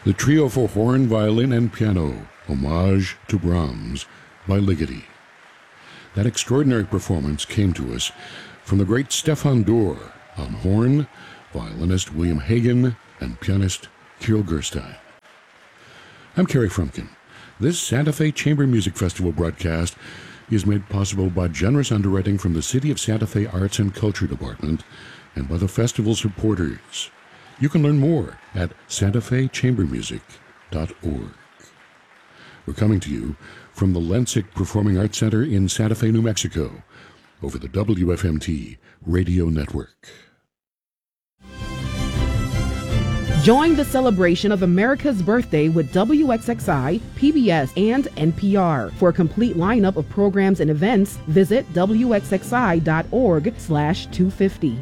The trio for horn, violin, and piano, Homage to Brahms, by Ligeti. That extraordinary performance came to us from the great Stefan Dor on horn, violinist William Hagen, and pianist Kirill Gerstein. I'm Kerry Frumkin. This Santa Fe Chamber Music Festival broadcast is made possible by generous underwriting from the City of Santa Fe Arts and Culture Department and by the festival supporters. You can learn more at santafechambermusic.org. We're coming to you from the Lensic Performing Arts Center in Santa Fe, New Mexico, over the WFMT radio network. Join the celebration of America's birthday with WXXI, PBS, and NPR. For a complete lineup of programs and events, visit wxxi.org/250.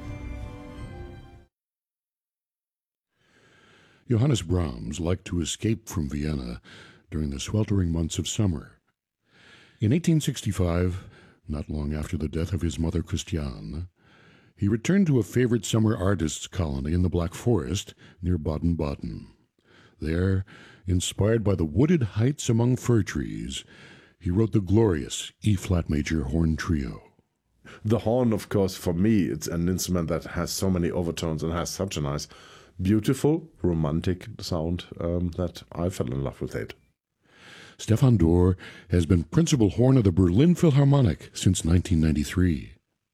Johannes Brahms liked to escape from Vienna during the sweltering months of summer. In 1865, not long after the death of his mother Christiane, he returned to a favorite summer artists' colony in the Black Forest near Baden-Baden. There, inspired by the wooded heights among fir trees, he wrote the glorious E-flat major horn trio. The horn, of course, for me, it's an instrument that has so many overtones and has such a nice, beautiful, romantic sound that I fell in love with it. Stefan Dor has been principal horn of the Berlin Philharmonic since 1993.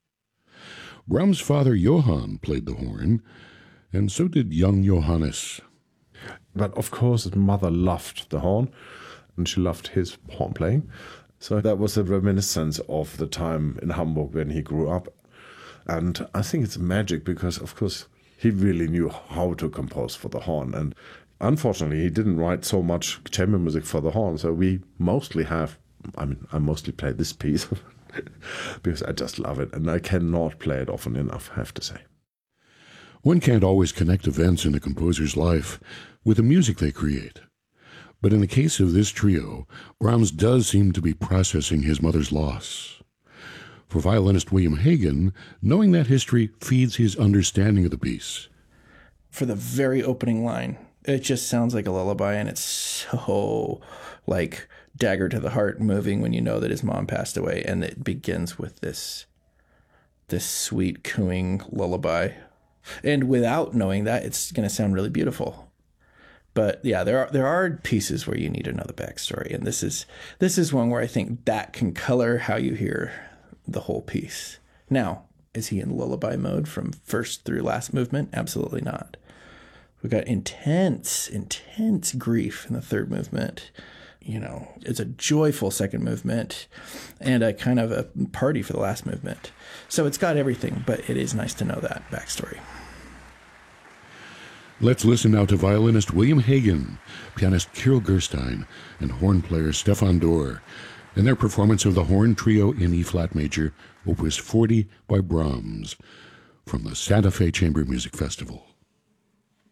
Brahms' father Johann played the horn, and so did young Johannes. But of course his mother loved the horn, and she loved his horn playing. So that was a reminiscence of the time in Hamburg when he grew up. And I think it's magic because, of course, he really knew how to compose for the horn. And unfortunately, he didn't write so much chamber music for the horn. So we mostly have, I mostly play this piece because I just love it. And I cannot play it often enough, I have to say. One can't always connect events in a composer's life with the music they create. But in the case of this trio, Brahms does seem to be processing his mother's loss. For violinist William Hagen, knowing that history feeds his understanding of the piece. For the very opening line, it just sounds like a lullaby, and it's so, like, dagger to the heart moving when you know that his mom passed away, and it begins with this sweet cooing lullaby. And without knowing that, it's going to sound really beautiful. But yeah, there are pieces where you need another backstory, and this is one where I think that can color how you hear the whole piece. Now, is he in lullaby mode from first through last movement? Absolutely not. We got intense grief in the third movement. You know, it's a joyful second movement and a kind of a party for the last movement. So it's got everything, but it is nice to know that backstory. Let's listen now to violinist William Hagen, pianist Kirill Gerstein, and horn player Stefan Dor, in their performance of the horn trio in E-flat major, Opus 40 by Brahms, from the Santa Fe Chamber Music Festival.